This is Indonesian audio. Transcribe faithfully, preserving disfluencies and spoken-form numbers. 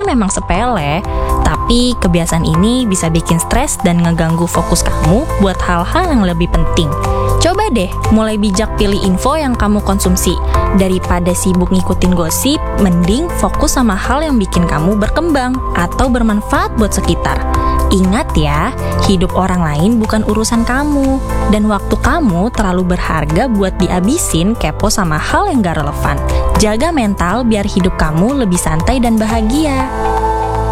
memang sepele, tapi kebiasaan ini bisa bikin stres dan ngeganggu fokus kamu buat hal-hal yang lebih penting. Coba deh mulai bijak pilih info yang kamu konsumsi. Daripada sibuk ngikutin gosip, mending fokus sama hal yang bikin kamu berkembang atau bermanfaat buat sekitar. Ingat ya, hidup orang lain bukan urusan kamu. Dan waktu kamu terlalu berharga buat dihabisin kepo sama hal yang gak relevan. Jaga mental biar hidup kamu lebih santai dan bahagia.